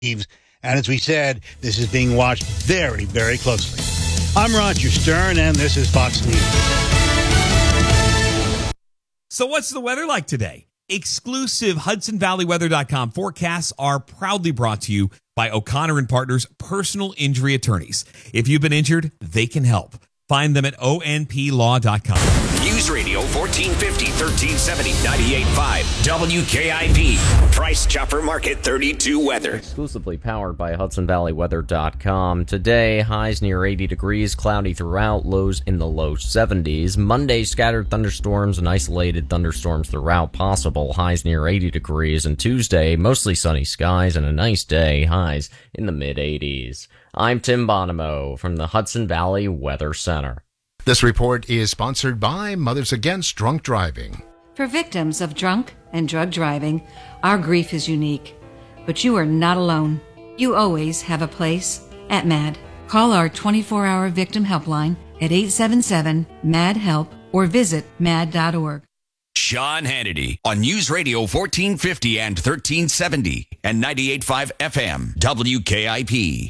And as we said, this is being watched very, very closely. I'm Roger Stern, and this is Fox News. So what's the weather like today? Exclusive HudsonValleyWeather.com forecasts are proudly brought to you by O'Connor and Partners Personal Injury Attorneys. If you've been injured, they can help. Find them at onplaw.com. News Radio 1450, 1370, 98.5, WKIP. Price Chopper Market 32 weather. Exclusively powered by HudsonValleyWeather.com. Today, highs near 80 degrees, cloudy throughout, lows in the low 70s. Monday, scattered thunderstorms and isolated thunderstorms throughout possible, highs near 80 degrees. And Tuesday, mostly sunny skies and a nice day, highs in the mid-80s. I'm Tim Bonomo from the Hudson Valley Weather Center. This report is sponsored by Mothers Against Drunk Driving. For victims of drunk and drug driving, our grief is unique. But you are not alone. You always have a place at MAD. Call our 24-hour victim helpline at 877-MAD-HELP or visit mad.org. Sean Hannity on News Radio 1450 and 1370 and 98.5 FM, WKIP.